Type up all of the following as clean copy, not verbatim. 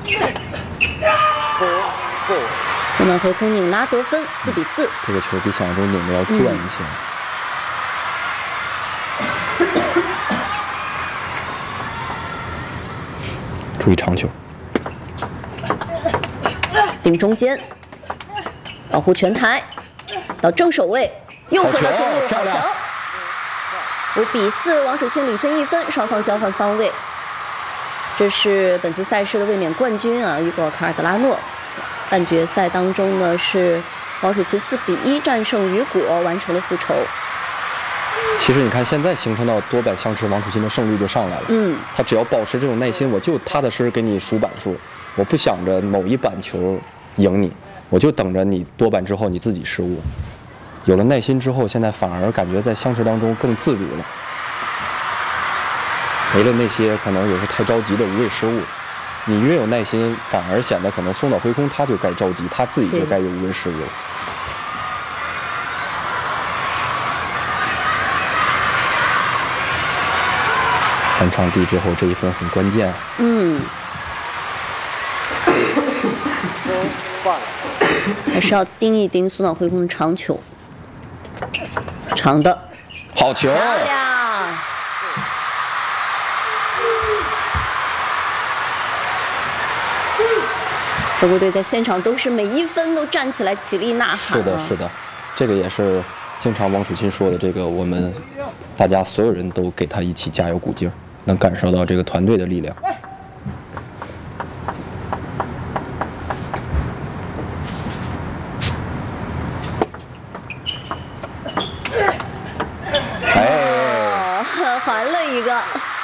松岛辉空拧拉得分，4比4。 这个球比想象中拧的要转一些。注意长球。 顶中间，保护拳台，到正手位，又回到中路，好球！5比4，王楚钦领先1分，双方交换方位。这是本次赛事的卫冕冠军啊，雨果卡尔德拉诺。半决赛当中呢，是王楚钦4比1战胜雨果，完成了复仇。 其实你看，现在形成到多板相持，王楚钦的胜率就上来了。他只要保持这种耐心，我就踏踏实实给你数板数，我不想着某一板球赢你，我就等着你多板之后你自己失误。有了耐心之后，现在反而感觉在相持当中更自如了，没了那些可能有时太着急的无谓失误。你越有耐心，反而显得可能松岛辉空他就该着急，他自己就该有无谓失误。换场地之后，这一分很关键。 还是要盯一盯松岛辉空的长球，长的， 好球！ 漂亮！中国队在现场都是每一分都站起来起立呐喊。 是的，是的，这个也是经常王楚钦说的，这个我们大家所有人都给他一起加油鼓劲儿，能感受到这个团队的力量。 还了一个。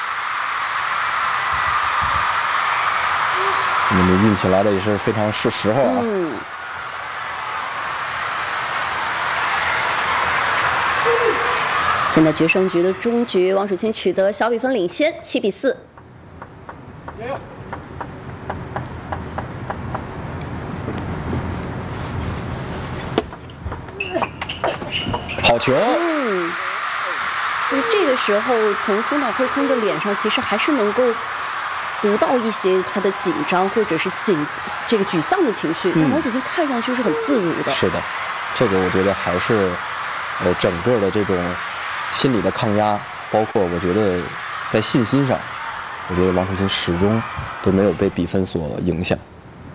你们运气来的也是非常是时候啊。 现在决胜局的终局，王楚钦取得小比分领先，7比4。 好球！ 这个时候，从松岛辉空的脸上，其实还是能够读到一些他的紧张或者是这个沮丧的情绪。但王楚钦看上去是很自如的。 是的，这个我觉得还是整个的这种心理的抗压，包括我觉得在信心上，我觉得王楚钦始终都没有被比分所影响。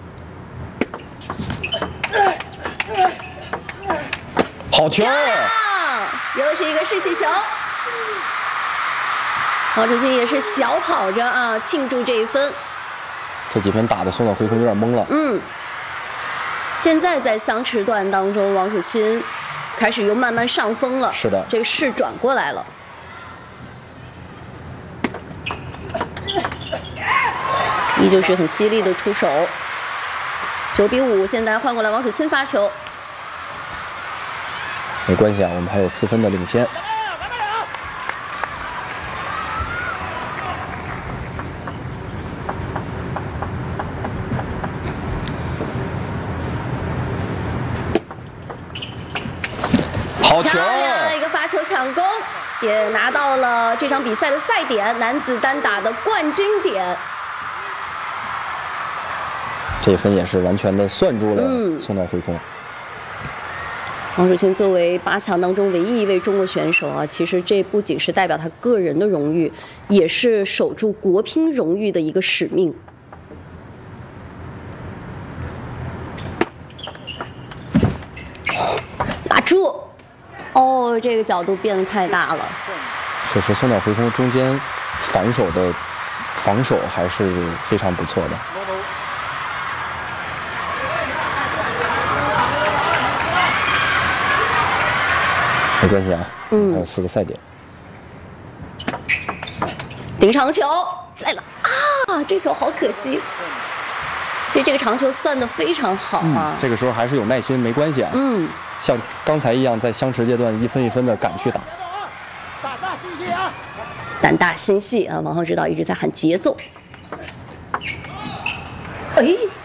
好球！ 又是一个士气球。王楚钦也是小跑着啊，庆祝这一分。 这几分打的松岛辉空有点懵了。 现在在相持段当中，王楚钦开始又慢慢上风了。 是的， 这个势转过来了。依旧是很犀利的出手。9比5，现在换过来王楚钦发球。 没关系啊，我们还有4分的领先。好球！ 漂亮，一个发球抢攻，也拿到了这场比赛的赛点，男子单打的冠军点。 这分也是完全的算住了松岛辉空。 王楚钦作为8强当中唯一一位中国选手啊，其实这不仅是代表他个人的荣誉，也是守住国乒荣誉的一个使命。打住！哦，这个角度变得太大了。 确实，松岛辉空中间防守还是非常不错的。没关系啊，还有4个赛点。 顶长球，再来啊！这球好可惜。其实这个长球算得非常好啊。 这个时候还是有耐心，没关系啊。像刚才一样，在相持阶段一分一分的赶去打。 胆大心细啊！ 胆大心细啊！王浩指导一直在喊节奏。哎。